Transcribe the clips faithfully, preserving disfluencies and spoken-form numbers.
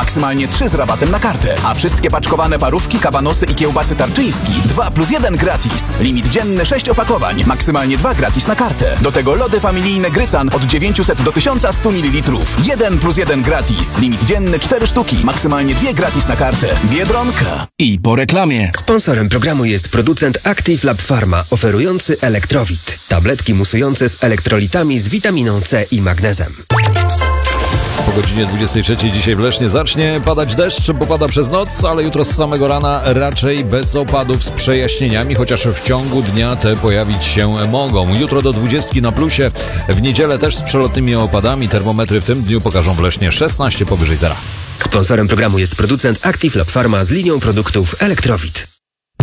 maksymalnie trzy z rabatem na kartę. A wszystkie paczkowane parówki, kabanosy i kiełbasy Tarczyński dwa plus jeden gratis. Limit dzienny sześć opakowań, maksymalnie dwa gratis na kartę. Do tego lody familijne Grycan od dziewięćset do tysiąc sto mililitrów. jeden plus jeden gratis. Limit dzienny cztery sztuki, maksymalnie dwie gratis na kartę. Biedronka. I po reklamie. Sponsorem programu jest producent Active Lab Pharma, oferujący Elektrowit. Tabletki musujące z elektrolitami z witaminą C i magnezem. Po godzinie dwudziestej trzeciej dzisiaj w Lesznie zacznie padać deszcz, bo pada przez noc, ale jutro z samego rana raczej bez opadów z przejaśnieniami, chociaż w ciągu dnia te pojawić się mogą. Jutro do dwudziestki na plusie, w niedzielę też z przelotnymi opadami. Termometry w tym dniu pokażą w Lesznie szesnaście powyżej zera. Sponsorem programu jest producent Active Lab Pharma z linią produktów Elektrowit.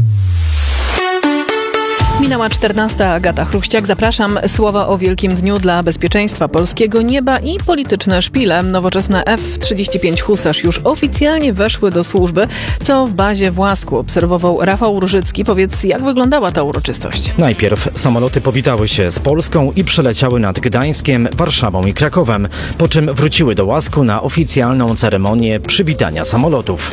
Minęła czternasta, Agata Chruściak. Zapraszam. Słowa o wielkim dniu dla bezpieczeństwa polskiego nieba i polityczne szpile. Nowoczesne F trzydzieści pięć Husarz już oficjalnie weszły do służby, co w bazie w Łasku obserwował Rafał Różycki. Powiedz, jak wyglądała ta uroczystość? Najpierw samoloty powitały się z Polską i przeleciały nad Gdańskiem, Warszawą i Krakowem, po czym wróciły do Łasku na oficjalną ceremonię przywitania samolotów.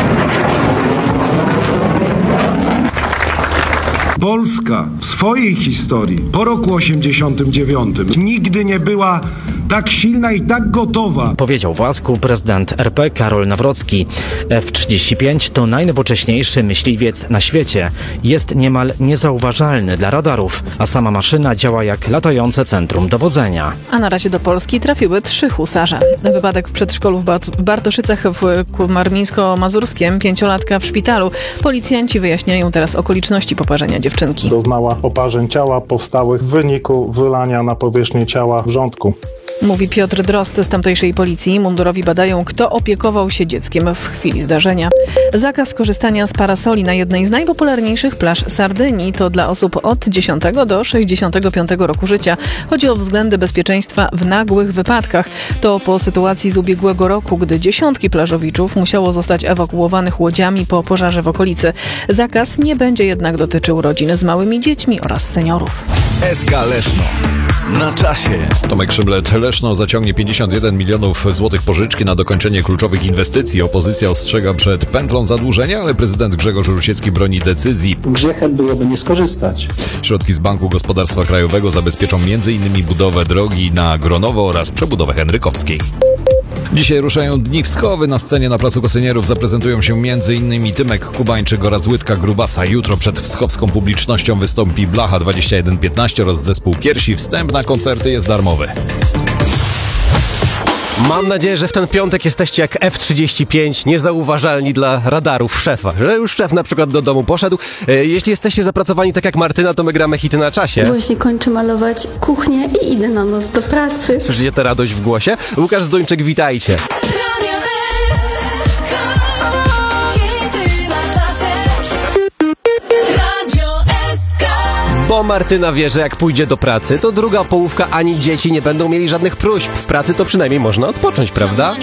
Polska w swojej historii po roku osiemdziesiątym dziewiątym nigdy nie była tak silna i tak gotowa. Powiedział w Łasku prezydent R P Karol Nawrocki. F trzydzieści pięć to najnowocześniejszy myśliwiec na świecie. Jest niemal niezauważalny dla radarów, a sama maszyna działa jak latające centrum dowodzenia. A na razie do Polski trafiły trzy husarze. Wypadek w przedszkolu w Bart- Bartoszycach w Warmińsko-Mazurskiem, pięciolatka w szpitalu. Policjanci wyjaśniają teraz okoliczności poparzenia dziewczynki. Doznała oparzeń ciała powstałych w wyniku wylania na powierzchnię ciała wrzątku. Mówi Piotr Drozd z tamtejszej policji. Mundurowi badają, kto opiekował się dzieckiem w chwili zdarzenia. Zakaz korzystania z parasoli na jednej z najpopularniejszych plaż Sardynii to dla osób od dziesiątego do sześćdziesiątego piątego roku życia. Chodzi o względy bezpieczeństwa w nagłych wypadkach. To po sytuacji z ubiegłego roku, gdy dziesiątki plażowiczów musiało zostać ewakuowanych łodziami po pożarze w okolicy. Zakaz nie będzie jednak dotyczył rodzin z małymi dziećmi oraz seniorów. S K Leszno. Na czasie. Tomek Szyblet. Leszno zaciągnie pięćdziesiąt jeden milionów złotych pożyczki na dokończenie kluczowych inwestycji. Opozycja ostrzega przed pętlą zadłużenia, ale prezydent Grzegorz Rusiecki broni decyzji. Grzechem byłoby nie skorzystać. Środki z Banku Gospodarstwa Krajowego zabezpieczą między innymi budowę drogi na Gronowo oraz przebudowę Henrykowskiej. Dzisiaj ruszają Dni Wskowy. Na scenie na Placu Kosynierów zaprezentują się m.in. Tymek Kubańczyk oraz Łydka Grubasa. Jutro przed wschowską publicznością wystąpi Blacha dwadzieścia jeden piętnaście oraz zespół Piersi. Wstęp na koncerty jest darmowy. Mam nadzieję, że w ten piątek jesteście jak F trzydzieści pięć, niezauważalni dla radarów szefa. Że już szef na przykład do domu poszedł. E, jeśli jesteście zapracowani tak jak Martyna, to my gramy hity na czasie. Właśnie kończę malować kuchnię i idę na noc do pracy. Słyszycie tę radość w głosie? Łukasz Zduńczyk, witajcie. Bo Martyna wie, że jak pójdzie do pracy, to druga połówka ani dzieci nie będą mieli żadnych próśb. W pracy to przynajmniej można odpocząć, prawda?